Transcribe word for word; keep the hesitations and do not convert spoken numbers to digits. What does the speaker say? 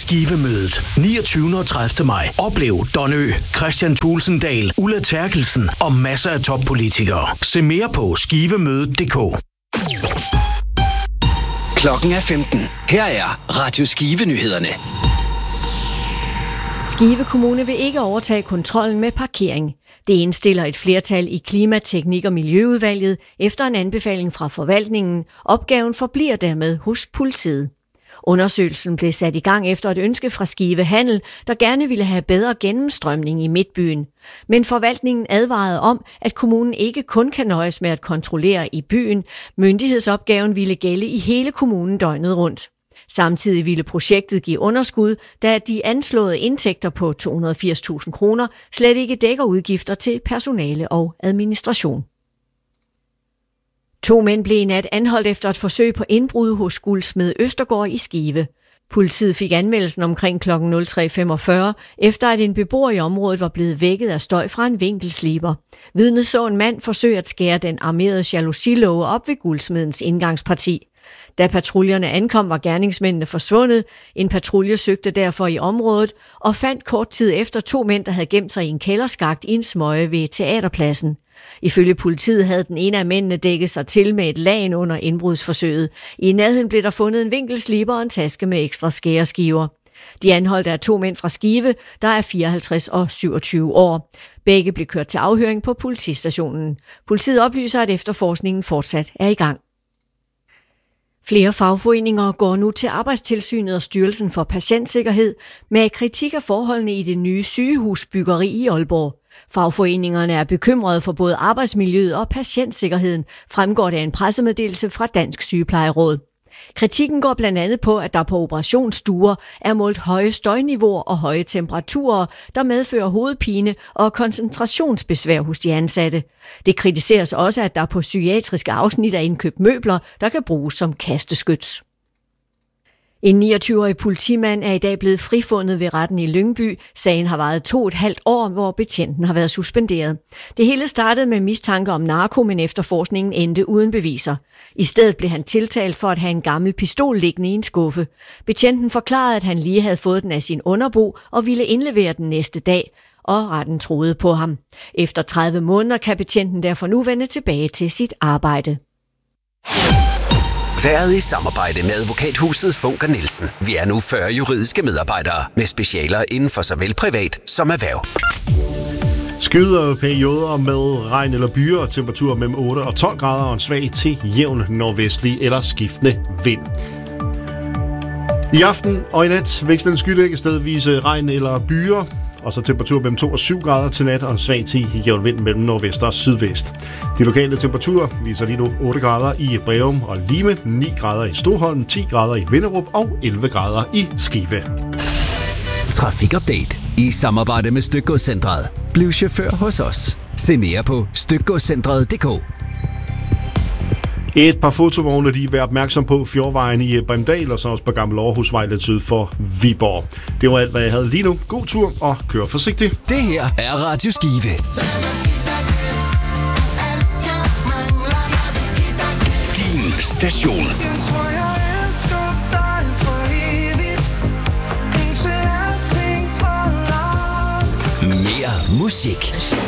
Skive-mødet niogtyvende og tredivte maj. Oplev Don Ø, Christian Thulesen-Dahl, Ulla Terkelsen og masser af toppolitikere. Se mere på skivemødet punktum d k. Klokken er femten. Her er Radio Skive-nyhederne. Skive Kommune vil ikke overtage kontrollen med parkering. Det indstiller et flertal i Klima-, Teknik- og Miljøudvalget efter en anbefaling fra forvaltningen. Opgaven forbliver dermed hos politiet. Undersøgelsen blev sat i gang efter et ønske fra Skive Handel, der gerne ville have bedre gennemstrømning i midtbyen. Men forvaltningen advarede om, at kommunen ikke kun kan nøjes med at kontrollere i byen. Myndighedsopgaven ville gælde i hele kommunen døgnet rundt. Samtidig ville projektet give underskud, da de anslåede indtægter på to hundrede og firs tusind kroner slet ikke dækker udgifter til personale og administration. To mænd blev i nat anholdt efter et forsøg på indbrud hos guldsmed Østergaard i Skive. Politiet fik anmeldelsen omkring klokken tre femogfyrre, efter at en beboer i området var blevet vækket af støj fra en vinkelsliber. Vidnet så en mand forsøge at skære den armerede jalousilåge op ved guldsmedens indgangsparti. Da patruljerne ankom, var gerningsmændene forsvundet. En patrulje søgte derfor i området og fandt kort tid efter to mænd, der havde gemt sig i en kælderskakt i en smøge ved Teaterpladsen. Ifølge politiet havde den ene af mændene dækket sig til med et lagen under indbrudsforsøget. I nærheden blev der fundet en vinkelsliber og en taske med ekstra skæreskiver. De anholdte er to mænd fra Skive, der er fireoghalvtreds og syvogtyve år. Begge blev kørt til afhøring på politistationen. Politiet oplyser, at efterforskningen fortsat er i gang. Flere fagforeninger går nu til Arbejdstilsynet og Styrelsen for Patientsikkerhed med kritik af forholdene i det nye sygehusbyggeri i Aalborg. Fagforeningerne er bekymrede for både arbejdsmiljøet og patientsikkerheden, fremgår det af en pressemeddelelse fra Dansk Sygeplejeråd. Kritikken går blandt andet på, at der på operationsstuer er målt høje støjniveauer og høje temperaturer, der medfører hovedpine og koncentrationsbesvær hos de ansatte. Det kritiseres også, at der på psykiatriske afsnit er indkøbt møbler, der kan bruges som kasteskyts. En niogtyve-årig politimand er i dag blevet frifundet ved retten i Lyngby. Sagen har varet to og et halvt år, hvor betjenten har været suspenderet. Det hele startede med mistanke om narko, men efterforskningen endte uden beviser. I stedet blev han tiltalt for at have en gammel pistol liggende i en skuffe. Betjenten forklarede, at han lige havde fået den af sin underbo og ville indlevere den næste dag, og retten troede på ham. Efter tredive måneder kan betjenten derfor nu vende tilbage til sit arbejde. Været i samarbejde med advokathuset Funker Nielsen. Vi er nu fyrre juridiske medarbejdere med specialer inden for såvel privat som erhverv. Skyder perioder med regn eller byer og temperaturer mellem otte og tolv grader og en svag til jævn nordvestlig eller skiftende vind. I aften og i nat vekslende skydække stedvise regn eller byer, og så temperatur mellem to og syv grader til nat og en svag til jævn vind mellem nordvest og sydvest. De lokale temperaturer viser lige nu otte grader i Breum og Lime, ni grader i Stoholm, ti grader i Vinderup og elleve grader i Skive. Trafikupdate i samarbejde med Stykgodscentret. Bliv chauffør hos os. Se mere på stykgodscentret punktum d k. Et par fotovogne, de er værd opmærksom på Fjordvejen i Bremdal og så også på Gammel Aarhusvej lidt syd for Viborg. Det var alt, hvad jeg havde lige nu. God tur og kør forsigtigt. Det her er Radio Skive. Din station. Mere musik.